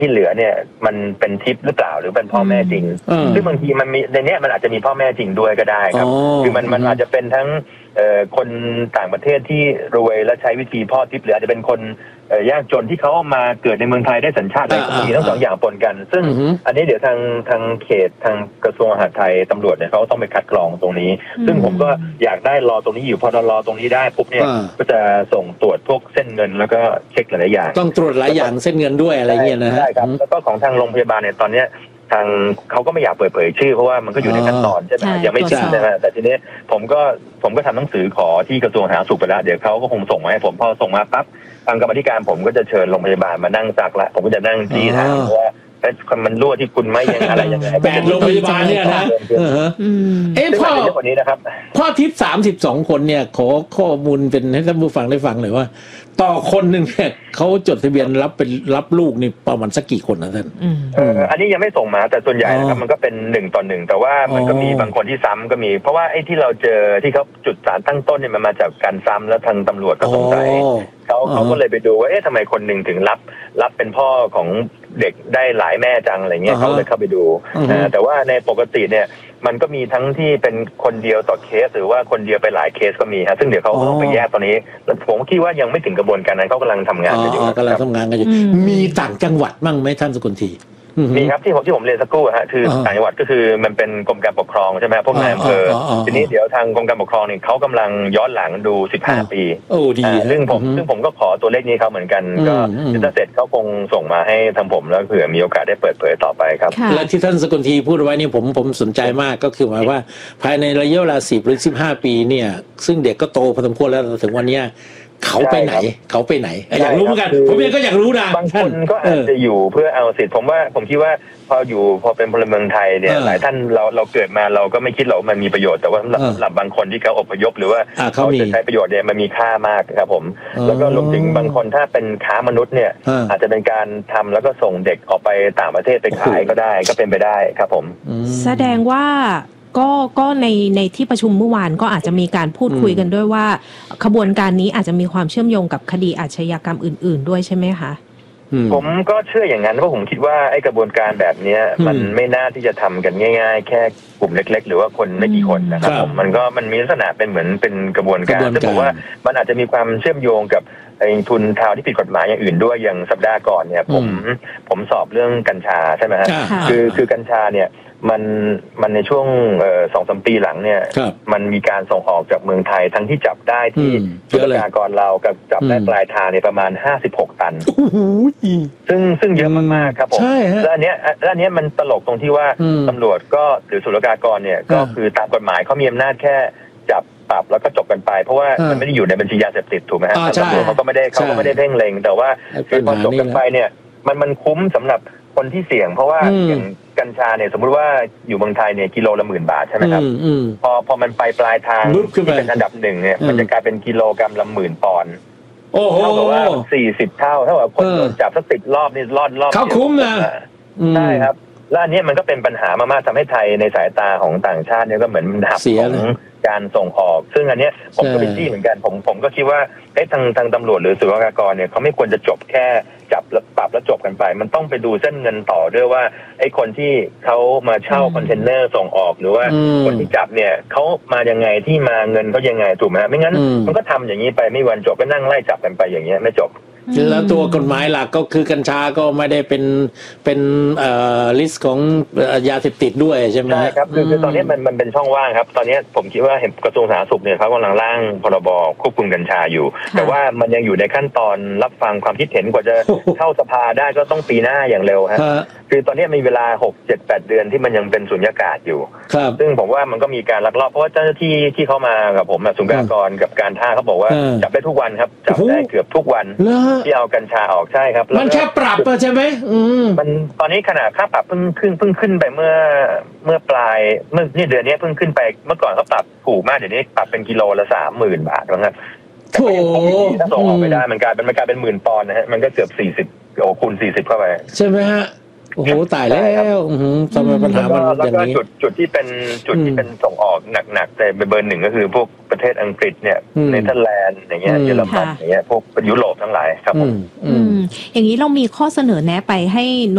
ที่เหลือเนี่ยมันเป็นทิปหรือเปล่าหรือเป็นพ่อแม่จริงซึ่งบางทีมันมีในนี้มันอาจจะมีพ่อแม่จริงด้วยก็ได้ครับคือมันอาจจะเป็นทั้งคนต่างประเทศที่รวยและใช้วิธีพ่อทิปหรืออาจจะเป็นคนยากจนที่เขามาเกิดในเมืองไทยได้สัญชาติอะไรมีทั้งสองอย่างปนกันซึ่งอันนี้เดี๋ยวทางเขตทางกระทรวงมหาดไทยตำรวจเนี่ยเขาต้องไปคัดกรองตรงนี้ซึ่งผมก็อยากได้รอตรงนี้อยู่พอรอตรงนี้ได้ปุ๊บเนี่ยก็จะส่งตรวจพวกเส้นเงินแล้วก็เช็คหลายอย่างต้องตรวจหลายอย่างเส้นเงินด้วยอะไรเงี้ยนะฮะใช่ครับแล้วก็ของทางโรงพยาบาลเนี่ยตอนนี้ทางเขาก็ไม่อยากเปิดเผยชื่อเพราะว่ามันก็อยู่ในขั้นตอนใช่ไหมยังไม่ถึงนะฮะแต่ทีนี้ผมก็ทำหนังสือขอที่กระทรวงสาธารณสุขไปแล้วเดี๋ยวเขาก็คงส่งมาให้ผมพอส่งมาปั๊บทางกรรมธิการผมก็จะเชิญโรงพยาบาลมานั่งซักละผมก็จะนั่งจี้ถามว่ามันรั่วที่คุณไม่ยังอะไรยังไง 8โรงพยาบาลเนี่ยนะพ่อทิพย์32 คนเนี่ยขอข้อมูลเป็นให้ท่านผู้ฟังได้ฟังเลยว่าต่อคนหนึ่งเนี่ยเขาจดทะเบียนรับลูกนี่ประมาณสักกี่คนนะท่านอันนี้ยังไม่ส่งมาแต่ส่วนใหญ่นะครับมันก็เป็น1 ต่อ 1แต่ว่ามันก็มีบางคนที่ซ้ำก็มีเพราะว่าไอ้ที่เราเจอที่เขาจุดสารตั้งต้นเนี่ยมันมาจากการซ้ำแล้วทางตำรวจก็สงสัยเขาก็เลยไปดูว่าทำไมคนหนึ่งถึงรับเป็นพ่อของเด็กได้หลายแม่จังอะไรเงี้ยเขาเลยเข้าไปดูแต่ว่าในปกติเนี่ยมันก็มีทั้งที่เป็นคนเดียวต่อเคสหรือว่าคนเดียวไปหลายเคสก็มีฮะซึ่งเดี๋ยวเขาต้องไปแยกตอนนี้ผมคิดว่ายังไม่ถึงกระบวนการนั้นเขากำลังทำงานกันอยู่กำลังทำงานกันอยู่มีต่างจังหวัดมั่งไหมท่านสกุลทีมีครับที่ผมเรียนสักครู่ฮะคือต่างจังหวัดก็คือมันเป็นกรมการปกครองใช่ไหมพวกนายอำเภอทีนี้เดี๋ยวทางกรมการปกครองเนี่ยเขากำลังย้อนหลังดู15 ปีดีซึ่งผมก็ขอตัวเลขนี้เขาเหมือนกันก็ถ้าเสร็จเขาคงส่งมาให้ทางผมแล้วเผื่อมีโอกาสได้เปิดเผยต่อไปครับและที่ท่านสกุลทีพูดไว้นี่ผมสนใจมากก็คือหมายว่าภายในระยะเวลา10 หรือ 15 ปีเนี่ยซึ่งเด็กก็โตพอสมควรแล้วถึงวันนี้เขาไปไหนอยากรู้เหมือนกันผมเองก็อยากรู้นะบางคนก็อาจจะอยู่เพื่อเอาสิทธิ์ผมคิดว่าพอเป็นพลเมืองไทยเนี่ยหลายท่านเราเกิดมาเราก็ไม่คิดหรอกมันมีประโยชน์แต่ว่าสำหรับบางคนที่เขาอพยพหรือว่าเขาจะใช้ประโยชน์เนี่ยมันมีค่ามากครับผมแล้วก็รวมถึงบางคนถ้าเป็นค้ามนุษย์เนี่ยอาจจะเป็นการทำแล้วก็ส่งเด็กออกไปต่างประเทศไปขายก็ได้ก็เป็นไปได้ครับผมแสดงว่าก็ในที่ประชุมเมื่อวานก็อาจจะมีการพูดคุยกันด้วยว่าขบวนการนี้อาจจะมีความเชื่อมโยงกับคดีอาชญากรรมอื่นๆด้วยใช่ไหมคะผมก็เชื่ออย่างนั้นเพราะผมคิดว่าไอ้กระบวนการแบบนี้มันไม่น่าที่จะทำกันง่ายๆแค่กลุ่มเล็กๆหรือว่าคนไม่กี่คนนะครับผมมันมีลักษณะเป็นเหมือนเป็นกระบวนการซึ่งผมว่ามันอาจจะมีความเชื่อมโยงกับไอ้ทุนทาวที่ผิดกฎหมายอย่างอื่นด้วยอย่างสัปดาห์ก่อนเนี่ยผมสอบเรื่องกัญชาใช่ไหมฮะคือกัญชาเนี่ยมันในช่วง2-3 ปีหลังเนี่ยมันมีการส่งออกจากเมืองไทยทั้งที่จับได้ที่ศุลกากรเรากับจับได้ปลายทางในประมาณ56 ตันซึ่งเยอะมากๆครับผมแล้วอันเนี้ยมันตลกตรงที่ว่าตำรวจก็หรือศุลกากรเนี่ยก็คือตามกฎหมายเขามีอำนาจแค่จับปรับแล้วก็จบกันไปเพราะว่ามันไม่ได้อยู่ในบัญชียาเสพติดถูกไหมฮะตำรวจเขาก็ไม่ได้เพ่งเล็งแต่ว่าคือพอจบกันไปเนี่ยมันคุ้มสำหรับคนที่เสี่ยงเพราะว่าอย่างกัญชาเนี่ยสมมุติว่าอยู่เมืองไทยเนี่ยกิโลละ10,000 บาทใช่ไหมครับพอมันไปปลายทางที่เป็นอันดับ1เนี่ยมันจะกลายเป็นกิโลกรัมละ10,000 ปอนด์เท่ากับว่า40 เท่าเท่ากับคนโดนจับสัก10 รอบนี่รอดเขาคุ้มนะใช่ครับแล้วอันนี้มันก็เป็นปัญหามากๆทำให้ไทยในสายตาของต่างชาติเนี่ยก็เหมือนมันหับของการส่งออกซึ่งอันนี้ผมก็เป็นที่เหมือนกันผมก็คิดว่าทางตำรวจหรือศุลกากรเนี่ยเขาไม่ควรจะจบแค่จับแล้วปรับแล้วจบกันไปมันต้องไปดูเส้นเงินต่อด้วยว่าไอ้คนที่เขามาเช่าคอนเทนเนอร์ส่งออกหรือว่าคนที่จับเนี่ยเขามายังไงที่มาเงินเขายังไงถูกไหมไม่งั้นมันก็ทำอย่างนี้ไปไม่วันจบก็นั่งไล่จับกันไปอย่างเงี้ยไม่จบแล้วตัวกฎหมายหลักก็คือกัญชาก็ไม่ได้เป็นลิสต์ของยาเสพติดด้วยใช่ไหมใช่ครับคือตอนนี้มันเป็นช่องว่างครับตอนนี้ผมคิดว่าเห็นกระทรวงสาธารณสุขเนี่ยเขากำลังร่างพรบควบคุมกัญชาอยู่แต่ว่ามันยังอยู่ในขั้นตอนรับฟังความคิดเห็นกว่าจะเข้าสภาได้ก็ต้องปีหน้าอย่างเร็วฮะคือตอนนี้มีเวลา 6-7-8 เดือนที่มันยังเป็นสุญญากาศอยู่ซึ่งผมว่ามันก็มีการลักลอบเพราะว่าเจ้าหน้าที่ที่เขามากับผมศุลกากรกับการท่าเขาบอกว่าจับได้ทุกวันครับจับได้เกือบทุกวันที่เอากัญชาออกใช่ครับมันแค่ปรับใช่ไหมมันตอนนี้ขนาดค่าปรับเพิ่งขึ้นไปเมื่อปลายเมื่อเดือนนี้เพิ่งขึ้นไปเมื่อก่อนเขาปรับถูกมากเดี๋ยวนี้ปรับเป็นกิโลละ 30,000 บาทนะครับถ้าส่งออกไปได้มันกลายเป็น10,000 ปอนด์นะฮะมันก็เกือบ40คูณ40เข้าไปใช่ไหมฮะโอ้โหตายแล้วทำไมปัญหามันอย่างนี้จุดที่เป็นส่งออกหนักๆแต่เบอร์ 1ก็คือพวกประเทศอังกฤษเนี่ยเนเธอร์แลนด์อย่างเงี้ยเยอรมันอย่างเงี้ยพวกยุโรปทั้งหลายครับผมอย่างนี้เรามีข้อเสนอแนะไปให้